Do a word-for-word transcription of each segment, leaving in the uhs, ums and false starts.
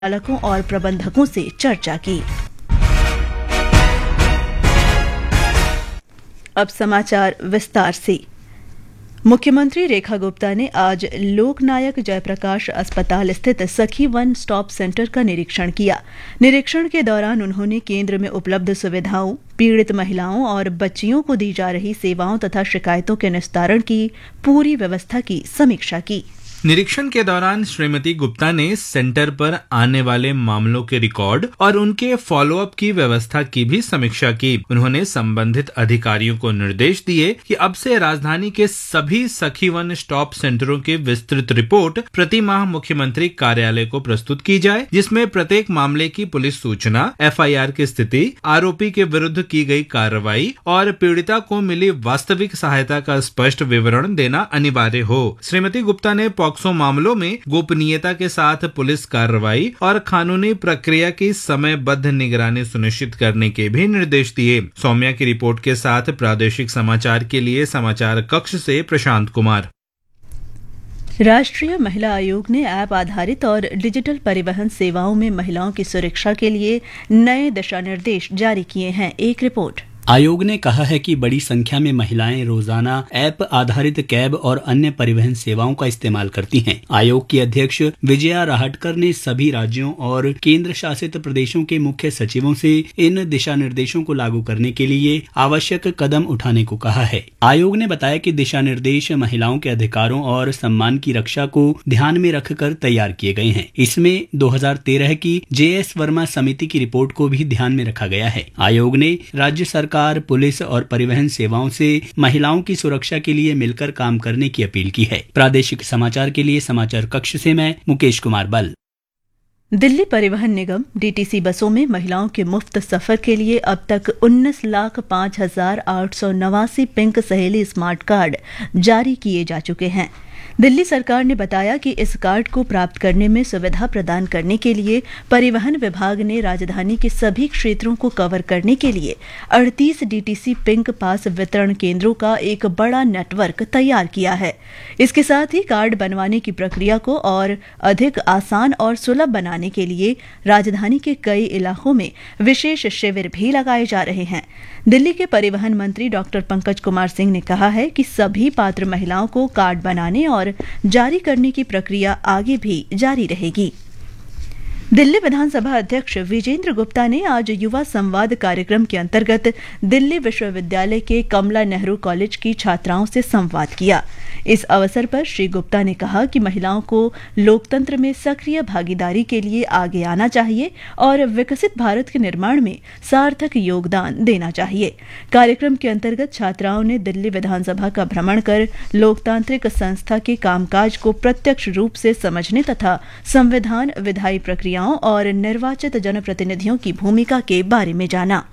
चालकों और प्रबंधकों से चर्चा की। अब समाचार विस्तार से। मुख्यमंत्री रेखा गुप्ता ने आज लोकनायक जयप्रकाश अस्पताल स्थित सखी वन स्टॉप सेंटर का निरीक्षण किया। निरीक्षण के दौरान उन्होंने केंद्र में उपलब्ध सुविधाओं, पीड़ित महिलाओं और बच्चियों को दी जा रही सेवाओं तथा शिकायतों के निस्तारण की पूरी व्यवस्था की समीक्षा की। निरीक्षण के दौरान श्रीमती गुप्ता ने सेंटर पर आने वाले मामलों के रिकॉर्ड और उनके फॉलोअप की व्यवस्था की भी समीक्षा की। उन्होंने संबंधित अधिकारियों को निर्देश दिए कि अब से राजधानी के सभी सखी वन स्टॉप सेंटरों की विस्तृत रिपोर्ट प्रति माह मुख्यमंत्री कार्यालय को प्रस्तुत की जाए, जिसमें प्रत्येक मामले की पुलिस सूचना, एफ आई आर की स्थिति, आरोपी के विरुद्ध की गई कार्रवाई और पीड़िता को मिली वास्तविक सहायता का स्पष्ट विवरण देना अनिवार्य हो। श्रीमती गुप्ता ने पॉक्सो मामलों में गोपनीयता के साथ पुलिस कार्रवाई और कानूनी प्रक्रिया की समयबद्ध निगरानी सुनिश्चित करने के भी निर्देश दिए। सौम्या की रिपोर्ट के साथ प्रादेशिक समाचार के लिए समाचार कक्ष से प्रशांत कुमार। राष्ट्रीय महिला आयोग ने ऐप आधारित और डिजिटल परिवहन सेवाओं में महिलाओं की सुरक्षा के लिए नए दिशा निर्देश जारी किए हैं। एक रिपोर्ट। आयोग ने कहा है कि बड़ी संख्या में महिलाएं रोजाना ऐप आधारित कैब और अन्य परिवहन सेवाओं का इस्तेमाल करती हैं। आयोग की अध्यक्ष विजया राहटकर ने सभी राज्यों और केंद्र शासित प्रदेशों के मुख्य सचिवों से इन दिशा निर्देशों को लागू करने के लिए आवश्यक कदम उठाने को कहा है। आयोग ने बताया कि दिशा निर्देश महिलाओं के अधिकारों और सम्मान की रक्षा को ध्यान में रखकर तैयार किए गए हैं। इसमें दो हज़ार तेरह की जे एस वर्मा समिति की रिपोर्ट को भी ध्यान में रखा गया है। आयोग ने राज्य सरकार, पुलिस और परिवहन सेवाओं से महिलाओं की सुरक्षा के लिए मिलकर काम करने की अपील की है। प्रादेशिक समाचार के लिए समाचार कक्ष से मैं मुकेश कुमार बल। दिल्ली परिवहन निगम डी टी सी बसों में महिलाओं के मुफ्त सफर के लिए अब तक उन्नीस लाख पांच हजार आठ सौ नवासी पिंक सहेली स्मार्ट कार्ड जारी किए जा चुके हैं। दिल्ली सरकार ने बताया कि इस कार्ड को प्राप्त करने में सुविधा प्रदान करने के लिए परिवहन विभाग ने राजधानी के सभी क्षेत्रों को कवर करने के लिए अड़तीस डी टी सी पिंक पास वितरण केंद्रों का एक बड़ा नेटवर्क तैयार किया है। इसके साथ ही कार्ड बनवाने की प्रक्रिया को और अधिक आसान और सुलभ बनाने के लिए राजधानी के कई इलाकों में विशेष शिविर भी लगाए जा रहे हैं। दिल्ली के परिवहन मंत्री डॉक्टर पंकज कुमार सिंह ने कहा है कि सभी पात्र महिलाओं को कार्ड बनाने और जारी करने की प्रक्रिया आगे भी जारी रहेगी। दिल्ली विधानसभा अध्यक्ष विजेंद्र गुप्ता ने आज युवा संवाद कार्यक्रम के अंतर्गत दिल्ली विश्वविद्यालय के कमला नेहरू कॉलेज की छात्राओं से संवाद किया। इस अवसर पर श्री गुप्ता ने कहा कि महिलाओं को लोकतंत्र में सक्रिय भागीदारी के लिए आगे आना चाहिए और विकसित भारत के निर्माण में सार्थक योगदान देना चाहिए। कार्यक्रम के अंतर्गत छात्राओं ने दिल्ली विधानसभा का भ्रमण कर लोकतांत्रिक संस्था के कामकाज को प्रत्यक्ष रूप से समझने तथा संविधान, विधायी प्रक्रिया और निर्वाचित जनप्रतिनिधियों की भूमिका के बारे में जाना।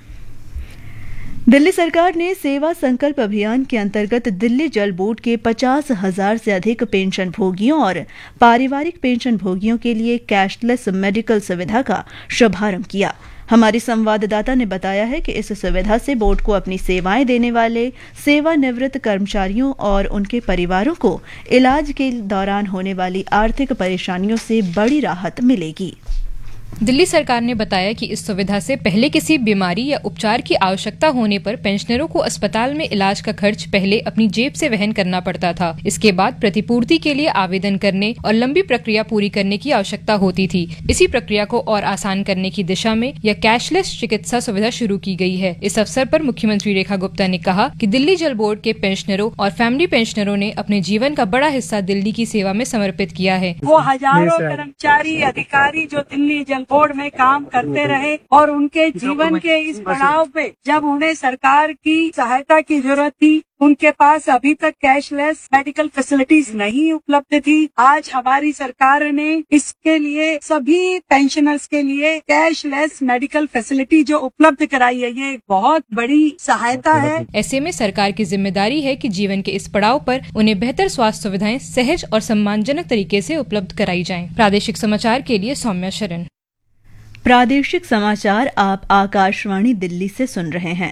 दिल्ली सरकार ने सेवा संकल्प अभियान के अंतर्गत दिल्ली जल बोर्ड के पचास हजार से अधिक पेंशन भोगियों और पारिवारिक पेंशन भोगियों के लिए कैशलेस मेडिकल सुविधा का शुभारंभ किया। हमारी संवाददाता ने बताया है कि इस सुविधा से बोर्ड को अपनी सेवाएं देने वाले सेवानिवृत्त कर्मचारियों और उनके परिवारों को इलाज के दौरान होने वाली आर्थिक परेशानियों से बड़ी राहत मिलेगी। दिल्ली सरकार ने बताया कि इस सुविधा से पहले किसी बीमारी या उपचार की आवश्यकता होने पर पेंशनरों को अस्पताल में इलाज का खर्च पहले अपनी जेब से वहन करना पड़ता था। इसके बाद प्रतिपूर्ति के लिए आवेदन करने और लंबी प्रक्रिया पूरी करने की आवश्यकता होती थी। इसी प्रक्रिया को और आसान करने की दिशा में यह कैशलेस चिकित्सा सुविधा शुरू की गई है। इस अवसर पर मुख्यमंत्री रेखा गुप्ता ने कहा कि दिल्ली जल बोर्ड के पेंशनरों और फैमिली पेंशनरों ने अपने जीवन का बड़ा हिस्सा दिल्ली की सेवा में समर्पित किया है। वो हजारों कर्मचारी, अधिकारी जो दिल्ली जल बोर्ड में काम करते रहे और उनके जीवन के इस पड़ाव पे जब उन्हें सरकार की सहायता की जरूरत थी, उनके पास अभी तक कैशलेस मेडिकल फैसिलिटीज नहीं उपलब्ध थी। आज हमारी सरकार ने इसके लिए सभी पेंशनर्स के लिए कैशलेस मेडिकल फैसिलिटी जो उपलब्ध कराई है, ये बहुत बड़ी सहायता है। ऐसे में सरकार की जिम्मेदारी है कि जीवन के इस पड़ाव पर उन्हें बेहतर स्वास्थ्य सुविधाएं सहज और सम्मानजनक तरीके से उपलब्ध कराई जाएं। प्रादेशिक समाचार के लिए सौम्या शरण। प्रादेशिक समाचार आप आकाशवाणी दिल्ली से सुन रहे हैं।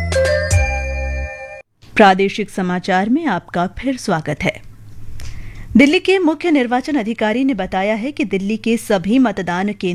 प्रादेशिक समाचार में आपका फिर स्वागत है। दिल्ली के मुख्य निर्वाचन अधिकारी ने बताया है कि दिल्ली के सभी मतदान केंद्र